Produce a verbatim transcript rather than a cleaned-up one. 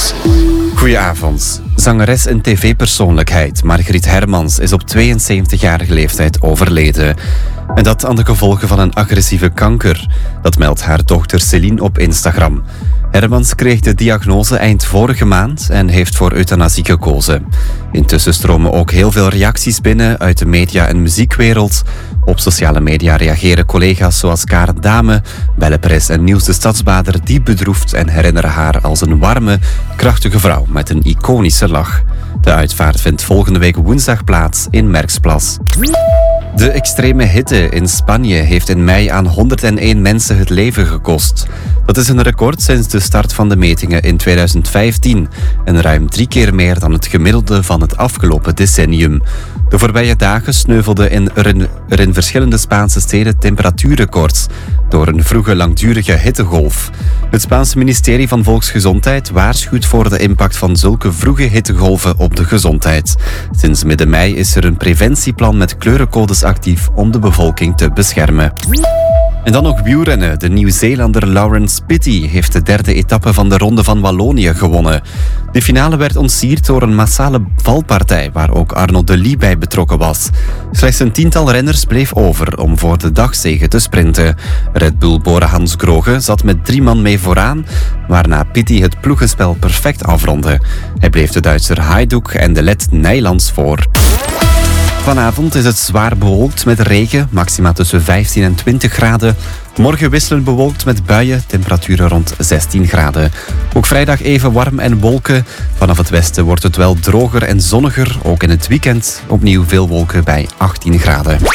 Nieuws. Goedenavond. Zangeres en tv-persoonlijkheid Margriet Hermans is op tweeënzeventigjarige leeftijd overleden. En dat aan de gevolgen van een agressieve kanker. Dat meldt haar dochter Céline op Instagram. Hermans kreeg de diagnose eind vorige maand en heeft voor euthanasie gekozen. Intussen stromen ook heel veel reacties binnen uit de media- en muziekwereld. Op sociale media reageren collega's zoals Karen Dame, Belle Perez en Niels de Stadsbader diep bedroefd en herinneren haar als een warme, krachtige vrouw met een iconische lach. De uitvaart vindt volgende week woensdag plaats in Merksplas. De extreme hitte in Spanje heeft in mei aan honderdéén mensen het leven gekost. Dat is een record sinds de start van de metingen in tweeduizend vijftien en ruim drie keer meer dan het gemiddelde van het afgelopen decennium. De voorbije dagen sneuvelden in, er, in, er in verschillende Spaanse steden temperatuurrecords door een vroege langdurige hittegolf. Het Spaanse ministerie van Volksgezondheid waarschuwt voor de impact van zulke vroege hittegolven op de gezondheid. Sinds midden mei is er een preventieplan met kleurencodes actief om de bevolking te beschermen. En dan nog wielrennen. De Nieuw-Zeelander Laurens Pitty heeft de derde etappe van de Ronde van Wallonië gewonnen. De finale werd ontsierd door een massale valpartij waar ook Arnaud Delis bij betrokken was. Slechts een tiental renners bleef over om voor de dagzege te sprinten. Red Bull-boren Hans Grohe zat met drie man mee vooraan, waarna Pitty het ploegenspel perfect afrondde. Hij bleef de Duitser Hajduk en de Let Nijlands voor. Vanavond is het zwaar bewolkt met regen, maxima tussen vijftien en twintig graden. Morgen wisselend bewolkt met buien, temperaturen rond zestien graden. Ook vrijdag even warm en wolken. Vanaf het westen wordt het wel droger en zonniger. Ook in het weekend opnieuw veel wolken bij achttien graden.